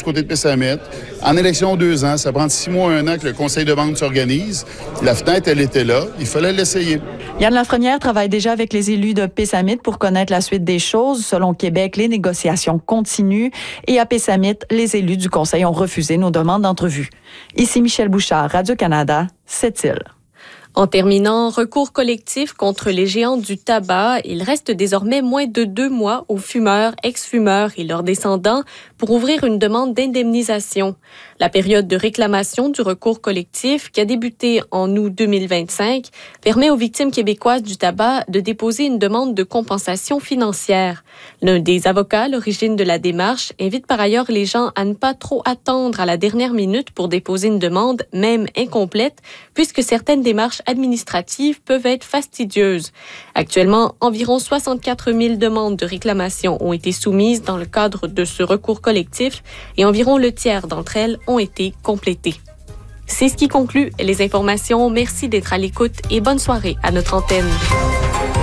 côté de Pessamit. En élection 2 ans, ça prend 6 mois, 1 an que le conseil de vente s'organise. La fenêtre, elle était là. Il fallait l'essayer. Yann Lafrenière travaille déjà avec les élus de Pessamit pour connaître la suite des choses. Selon Québec, les négociations continuent et à Pessamit, les élus du conseil ont refusé nos demandes d'entrevue. Ici Michel Bouchard, Radio-Canada, Sept-Îles. En terminant, recours collectif contre les géants du tabac, il reste désormais moins de 2 mois aux fumeurs, ex-fumeurs et leurs descendants pour ouvrir une demande d'indemnisation. La période de réclamation du recours collectif, qui a débuté en août 2025, permet aux victimes québécoises du tabac de déposer une demande de compensation financière. L'un des avocats à l'origine de la démarche invite par ailleurs les gens à ne pas trop attendre à la dernière minute pour déposer une demande, même incomplète, puisque certaines démarches administratives peuvent être fastidieuses. Actuellement, environ 64 000 demandes de réclamation ont été soumises dans le cadre de ce recours collectif et environ le tiers d'entre elles ont été complétées. C'est ce qui conclut les informations. Merci d'être à l'écoute et bonne soirée à notre antenne.